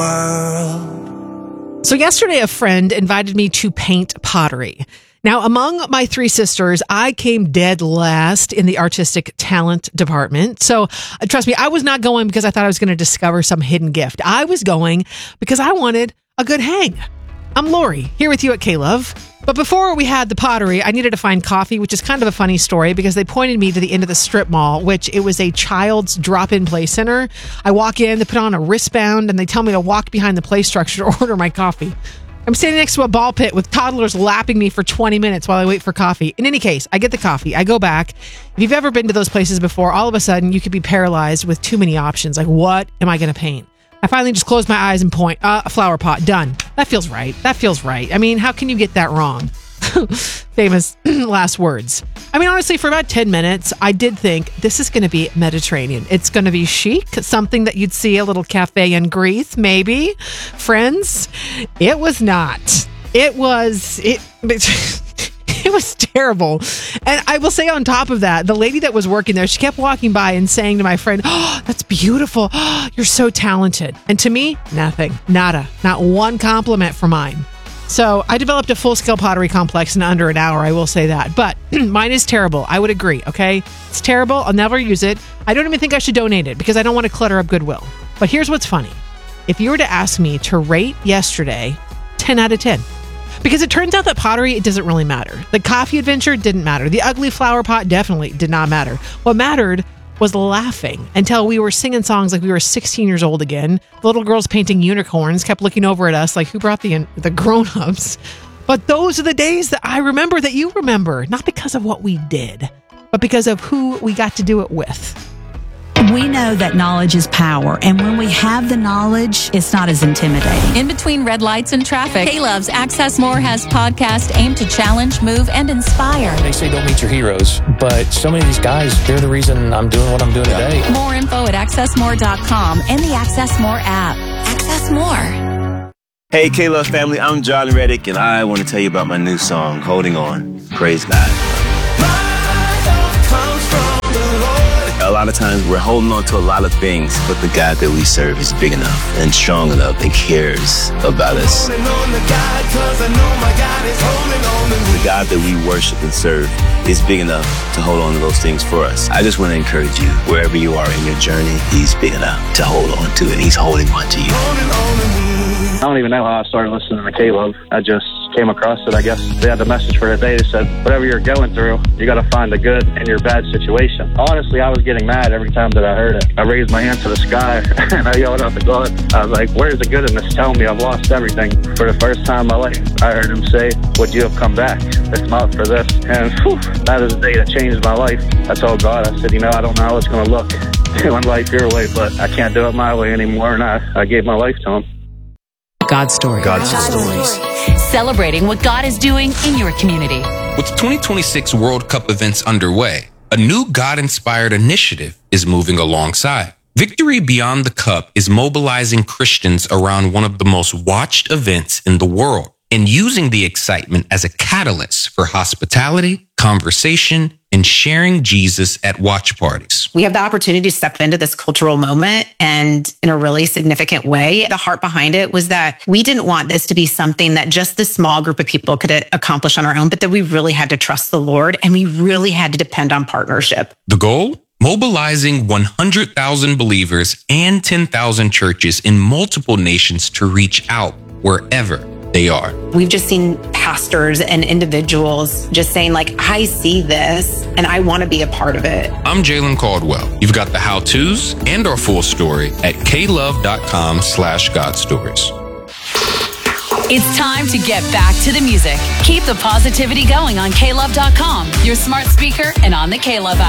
So yesterday, a friend invited me to paint pottery. Now, among my three sisters, I came dead last in the artistic talent department. So trust me, I was not going because I thought I was going to discover some hidden gift. I was going because I wanted a good hang. I'm Lori, here with you at K-Love. But before we had the pottery, I needed to find coffee, which is kind of a funny story because they pointed me to the end of the strip mall, which it was a child's drop-in play center. I walk in, they put on a wristband, and they tell me to walk behind the play structure to order my coffee. I'm standing next to a ball pit with toddlers lapping me for 20 minutes while I wait for coffee. In any case, I get the coffee. I go back. If you've ever been to those places before, all of a sudden you could be paralyzed with too many options. Like, what am I going to paint? I finally just close my eyes and point. A flower pot. Done. That feels right. That feels right. I mean, how can you get that wrong? Famous last words. I mean, honestly, for about 10 minutes, I did think this is going to be Mediterranean. It's going to be chic, something that you'd see a little cafe in Greece, maybe. Friends, it was not. It was terrible. And I will say on top of that, the lady that was working there, she kept walking by and saying to my friend, "Oh, that's beautiful. Oh, you're so talented." And to me, nothing, nada, not one compliment for mine. So I developed a full-scale pottery complex in under an hour, I will say that. But mine is terrible. I would agree, okay? It's terrible. I'll never use it. I don't even think I should donate it because I don't want to clutter up Goodwill. But here's what's funny. If you were to ask me to rate yesterday, 10 out of 10. Because it turns out that pottery, it doesn't really matter. The coffee adventure didn't matter. The ugly flower pot definitely did not matter. What mattered was laughing until we were singing songs like we were 16 years old again. The little girls painting unicorns kept looking over at us like, who brought the grown-ups? But those are the days that I remember, that you remember, not because of what we did, but because of who we got to do it with. We know that knowledge is power, and when we have the knowledge, it's not as intimidating. In between red lights and traffic, K-Love's Access More has podcast aimed to challenge, move, and inspire. They say don't meet your heroes, but so many of these guys, they're the reason I'm doing what I'm doing today. More info at accessmore.com and the Access More app. Access More. Hey, K-Love family, I'm John Reddick, and I want to tell you about my new song, Holding On. Praise God. A lot of times we're holding on to a lot of things, but the God that we serve is big enough and strong enough and cares about us. The God that we worship and serve is big enough to hold on to those things for us. I just want to encourage you, wherever you are in your journey, He's big enough to hold on to it. He's holding on to you. I don't even know how I started listening to K-Love. I just came across it. I guess they had the message for today. They said, whatever you're going through, you got to find the good in your bad situation. Honestly, I was getting mad every time that I heard it. I raised my hand to the sky and I yelled out to God. I was like, where's the good in this? Tell me I've lost everything. For the first time in my life, I heard Him say, would you have come back? It's not for this. And whew, that is the day that changed my life. I told God, I said, I don't know how it's going to look doing life your way, but I can't do it my way anymore. And I gave my life to Him. God's story. God's stories. Celebrating what God is doing in your community. With 2026 World Cup events underway, a new God-inspired initiative is moving alongside. Victory Beyond the Cup is mobilizing Christians around one of the most watched events in the world and using the excitement as a catalyst for hospitality, conversation, and sharing Jesus at watch parties. We have the opportunity to step into this cultural moment, and in a really significant way, the heart behind it was that we didn't want this to be something that just the small group of people could accomplish on our own, but that we really had to trust the Lord and we really had to depend on partnership. The goal? Mobilizing 100,000 believers and 10,000 churches in multiple nations to reach out wherever they are. We've just seen pastors and individuals just saying, like, I see this and I want to be a part of it. I'm Jalen Caldwell. You've got the how-tos and our full story at klove.com/godstories. It's time to get back to the music. Keep the positivity going on klove.com, your smart speaker, and on the K-Love app.